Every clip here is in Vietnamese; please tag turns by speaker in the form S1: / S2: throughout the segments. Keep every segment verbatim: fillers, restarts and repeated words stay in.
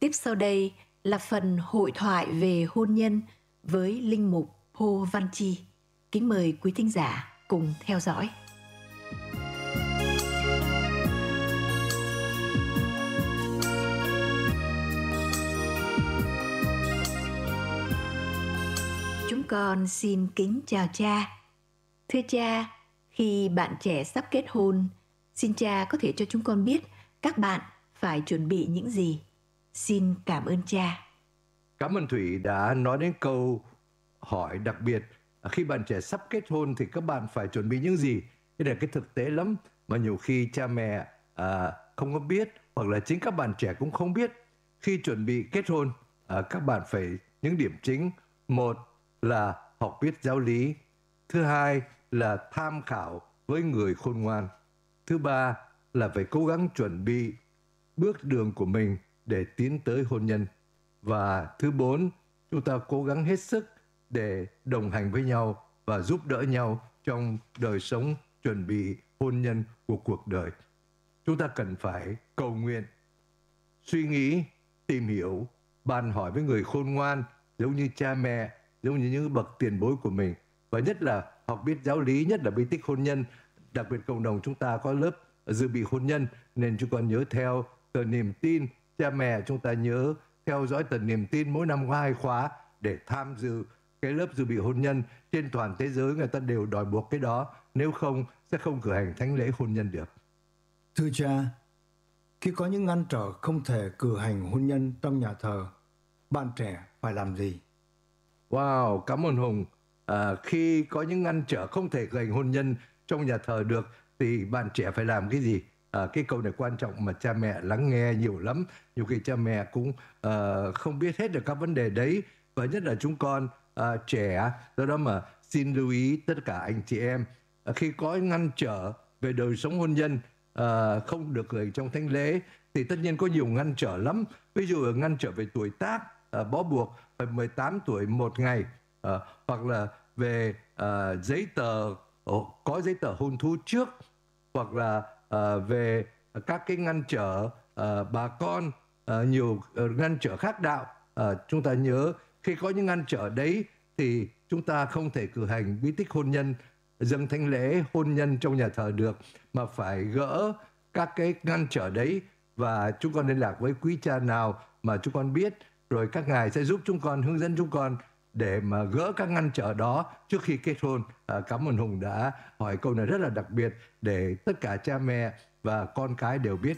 S1: Tiếp sau đây là phần hội thoại về hôn nhân với linh mục Paul Văn Chi. Kính mời quý thính giả cùng theo dõi. Chúng con xin kính chào cha. Thưa cha, khi bạn trẻ sắp kết hôn, xin cha có thể cho chúng con biết các bạn phải chuẩn bị những gì? Xin cảm ơn cha.
S2: Cảm ơn Thủy đã nói đến câu hỏi đặc biệt. Khi bạn trẻ sắp kết hôn thì các bạn phải chuẩn bị những gì? Cái này cái thực tế lắm mà nhiều khi cha mẹ à, không có biết, hoặc là chính các bạn trẻ cũng không biết. Khi chuẩn bị kết hôn, à, các bạn phải những điểm chính. Một là học biết giáo lý. Thứ hai là tham khảo với người khôn ngoan. Thứ ba là phải cố gắng chuẩn bị bước đường của mình để tiến tới hôn nhân. Và thứ bốn, chúng ta cố gắng hết sức để đồng hành với nhau và giúp đỡ nhau trong đời sống chuẩn bị hôn nhân của cuộc đời. Chúng ta cần phải cầu nguyện, suy nghĩ, tìm hiểu, bàn hỏi với người khôn ngoan, giống như cha mẹ, giống như những bậc tiền bối của mình. Và nhất là học biết giáo lý, nhất là bí tích hôn nhân. Đặc biệt cộng đồng chúng ta có lớp dự bị hôn nhân, nên chúng con nhớ theo tờ niềm tin. Cha mẹ chúng ta nhớ theo dõi tờ niềm tin, mỗi năm có hai khóa để tham dự cái lớp dự bị hôn nhân. Trên toàn thế giới người ta đều đòi buộc cái đó, nếu không sẽ không cử hành thánh lễ hôn nhân được.
S3: Thưa cha, khi có những ngăn trở không thể cử hành hôn nhân trong nhà thờ, bạn trẻ phải làm gì?
S2: Wow, cảm ơn Hùng. À, khi có những ngăn trở không thể cử hành hôn nhân trong nhà thờ được thì bạn trẻ phải làm cái gì? À, cái câu này quan trọng mà cha mẹ lắng nghe nhiều lắm. Nhiều khi cha mẹ cũng uh, không biết hết được các vấn đề đấy. Và nhất là chúng con uh, trẻ. Do đó mà xin lưu ý tất cả anh chị em. Uh, khi có ngăn trở về đời sống hôn nhân uh, không được gửi trong thánh lễ thì tất nhiên có nhiều ngăn trở lắm. Ví dụ là ngăn trở về tuổi tác, uh, bó buộc phải mười tám tuổi một ngày. Uh, hoặc là về uh, giấy tờ, uh, có giấy tờ hôn thú trước. Hoặc là Uh, về các cái ngăn trở uh, bà con, uh, nhiều uh, ngăn trở khác đạo. Uh, chúng ta nhớ khi có những ngăn trở đấy thì chúng ta không thể cử hành bí tích hôn nhân, dâng thánh lễ hôn nhân trong nhà thờ được, mà phải gỡ các cái ngăn trở đấy. Và chúng con liên lạc với quý cha nào mà chúng con biết, rồi các ngài sẽ giúp chúng con, hướng dẫn chúng con để mà gỡ các ngăn trở đó trước khi kết hôn. À, cảm ơn Hùng đã hỏi câu này rất là đặc biệt để tất cả cha mẹ và con cái đều biết.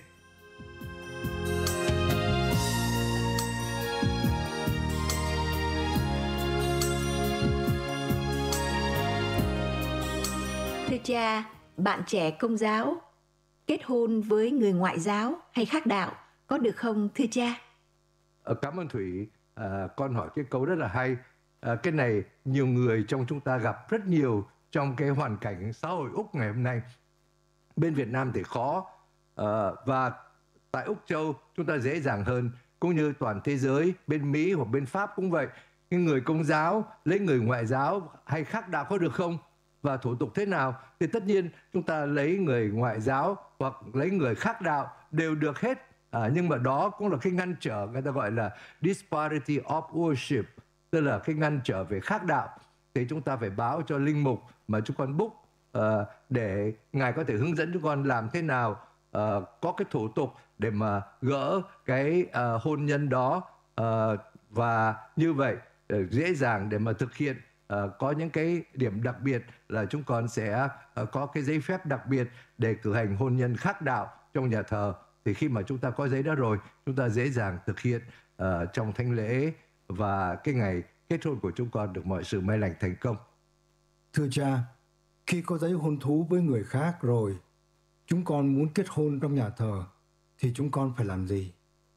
S1: Thưa cha, bạn trẻ Công giáo kết hôn với người ngoại giáo hay khác đạo có được không thưa cha?
S2: À, cảm ơn Thủy. À, con hỏi cái câu rất là hay. À, cái này nhiều người trong chúng ta gặp rất nhiều trong cái hoàn cảnh xã hội Úc ngày hôm nay. Bên Việt Nam thì khó, à, và tại Úc Châu chúng ta dễ dàng hơn, cũng như toàn thế giới. Bên Mỹ hoặc bên Pháp cũng vậy. Cái người Công giáo lấy người ngoại giáo hay khác đạo có được không? Và thủ tục thế nào? Thì tất nhiên chúng ta lấy người ngoại giáo hoặc lấy người khác đạo đều được hết. À, nhưng mà đó cũng là cái ngăn trở người ta gọi là disparity of worship, tức là cái ngăn trở về khác đạo. Thì chúng ta phải báo cho linh mục mà chúng con book uh, để ngài có thể hướng dẫn chúng con làm thế nào, uh, có cái thủ tục để mà gỡ cái uh, hôn nhân đó, uh, và như vậy uh, dễ dàng để mà thực hiện. Uh, có những cái điểm đặc biệt là chúng con sẽ uh, có cái giấy phép đặc biệt để cử hành hôn nhân khác đạo trong nhà thờ. Thì khi mà chúng ta có giấy đó rồi, chúng ta dễ dàng thực hiện uh, trong thánh lễ, và cái ngày kết hôn của chúng con được mọi sự may lành thành công.
S3: Thưa cha, khi có giấy hôn thú với người khác rồi, chúng con muốn kết hôn trong nhà thờ, thì chúng con phải làm gì?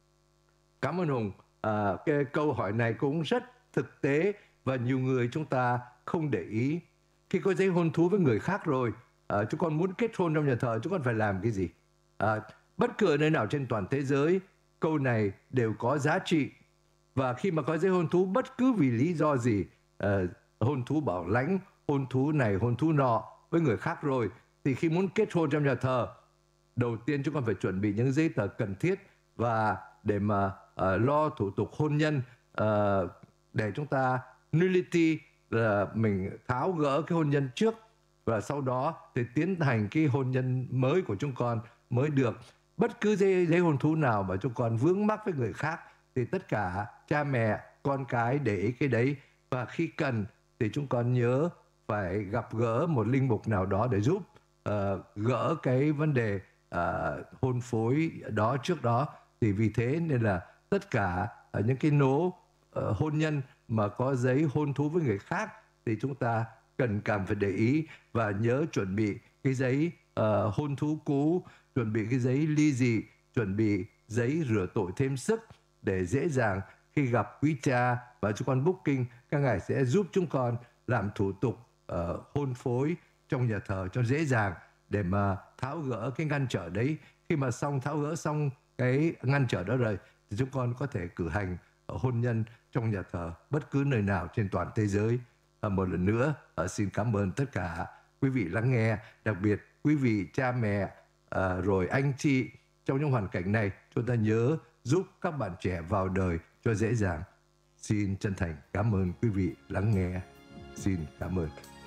S2: Cảm ơn Hùng. À, cái câu hỏi này cũng rất thực tế và nhiều người chúng ta không để ý. Khi có giấy hôn thú với người khác rồi, à, chúng con muốn kết hôn trong nhà thờ, chúng con phải làm cái gì? À, bất cứ nơi nào trên toàn thế giới, câu này đều có giá trị. Và khi mà có giấy hôn thú bất cứ vì lý do gì, uh, hôn thú bảo lãnh, hôn thú này, hôn thú nọ với người khác rồi, thì khi muốn kết hôn trong nhà thờ, đầu tiên chúng con phải chuẩn bị những giấy tờ cần thiết và để mà uh, lo thủ tục hôn nhân uh, để chúng ta nullity, là mình tháo gỡ cái hôn nhân trước và sau đó thì tiến hành cái hôn nhân mới của chúng con mới được. Bất cứ giấy, giấy hôn thú nào mà chúng con vướng mắc với người khác thì tất cả cha mẹ, con cái để ý cái đấy, và khi cần thì chúng con nhớ phải gặp gỡ một linh mục nào đó để giúp uh, gỡ cái vấn đề uh, hôn phối đó trước đó. Thì vì thế nên là tất cả uh, những cái nố uh, hôn nhân mà có giấy hôn thú với người khác thì chúng ta cần cảm phải để ý và nhớ chuẩn bị cái giấy uh, hôn thú cũ, chuẩn bị cái giấy ly dị, chuẩn bị giấy rửa tội thêm sức để dễ dàng khi gặp quý cha và chúng con booking, các ngài sẽ giúp chúng con làm thủ tục uh, hôn phối trong nhà thờ cho dễ dàng để mà tháo gỡ cái ngăn trở đấy. Khi mà xong tháo gỡ xong cái ngăn trở đó rồi thì chúng con có thể cử hành hôn nhân trong nhà thờ bất cứ nơi nào trên toàn thế giới. À, một lần nữa à, xin cảm ơn tất cả quý vị lắng nghe, đặc biệt quý vị cha mẹ à, rồi anh chị trong những hoàn cảnh này. Chúng ta nhớ giúp các bạn trẻ vào đời cho dễ dàng. Xin chân thành cảm ơn quý vị lắng nghe. Xin cảm ơn.